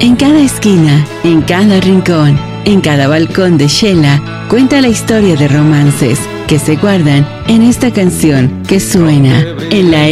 En cada esquina, en cada rincón, en cada balcón de Shela, cuenta la historia de romances que se guardan en esta canción que suena en la